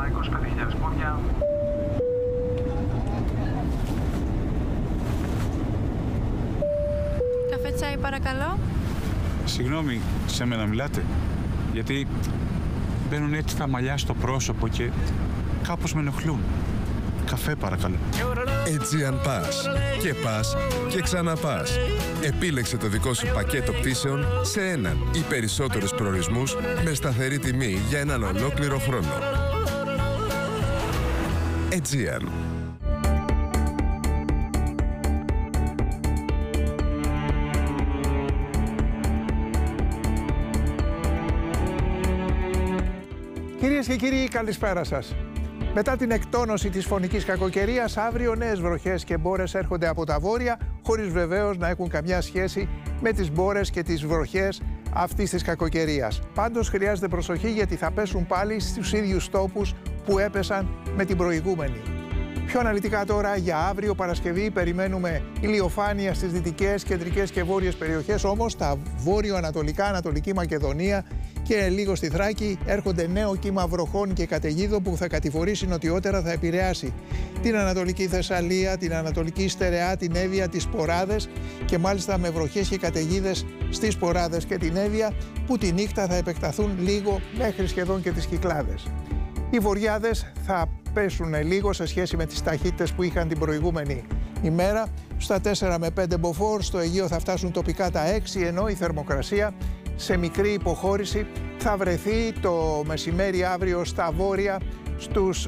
25.000 πόδια. Καφέ τσάι παρακαλώ. Συγγνώμη, σε μένα μιλάτε? Γιατί μπαίνουν έτσι τα μαλλιά στο πρόσωπο και κάπως με ενοχλούν. Καφέ παρακαλώ. Aegean Pass. Και πας και ξαναπάς. Επίλεξε το δικό σου πακέτο πτήσεων σε έναν ή περισσότερους προορισμούς με σταθερή τιμή για έναν ολόκληρο χρόνο. Aegean. Κυρίες και κύριοι, καλησπέρα σας. Μετά την εκτόνωση της φωνικής κακοκαιρίας, αύριο νέες βροχές και μπόρες έρχονται από τα βόρεια, χωρίς βεβαίως να έχουν καμιά σχέση με τις μπόρες και τις βροχές αυτής της κακοκαιρίας. Πάντως χρειάζεται προσοχή, γιατί θα πέσουν πάλι στους ίδιους τόπους που έπεσαν με την προηγούμενη. Πιο αναλυτικά τώρα για αύριο Παρασκευή περιμένουμε ηλιοφάνεια στις δυτικές, κεντρικές και βόρειες περιοχές, όμως στα βόρειο-ανατολικά, Ανατολική Μακεδονία και λίγο στη Θράκη έρχονται νέο κύμα βροχών και καταιγίδων που θα κατηφορήσει νοτιότερα, θα επηρεάσει την Ανατολική Θεσσαλία, την Ανατολική Στερεά, την Εύβοια, τις Ποράδες και μάλιστα με βροχές και καταιγίδες στις Ποράδες και την Εύβοια, που τη νύχτα θα επεκταθούν λίγο μέχρι σχεδόν και τις Κυκλάδες. Οι βοριάδες θα πέσουν λίγο σε σχέση με τις ταχύτητες που είχαν την προηγούμενη ημέρα. Στα 4 με 5 μποφόρ, στο Αιγαίο θα φτάσουν τοπικά τα 6, ενώ η θερμοκρασία σε μικρή υποχώρηση θα βρεθεί το μεσημέρι αύριο στα βόρεια στους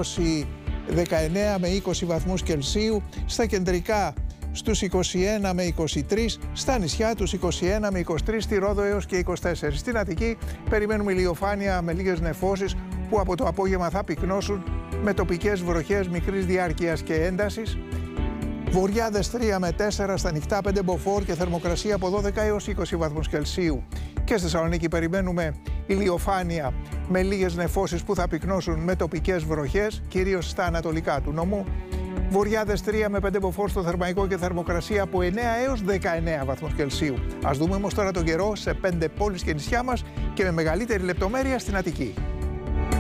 19 με 20 βαθμούς Κελσίου, στα κεντρικά στους 21 με 23, στα νησιά τους 21 με 23, στη Ρόδο έως και 24. Στην Αττική περιμένουμε ηλιοφάνεια με λίγες νεφώσεις που από το απόγευμα θα πυκνώσουν με τοπικές βροχές μικρής διάρκειας και έντασης. Βοριάδες 3 με 4, στα νυχτά 5 μποφόρ και θερμοκρασία από 12 έως 20 βαθμούς Κελσίου. Και στη Θεσσαλονίκη περιμένουμε ηλιοφάνεια με λίγες νεφώσεις που θα πυκνώσουν με τοπικές βροχές, κυρίως στα ανατολικά του νομού. Βοριάδες 3 με 5 μποφόρ στο Θερμαϊκό και θερμοκρασία από 9 έως 19 βαθμούς Κελσίου. Ας δούμε όμως τώρα τον καιρό σε 5 πόλεις και νησιά μας και με μεγαλύτερη λεπτομέρεια στην Αττική.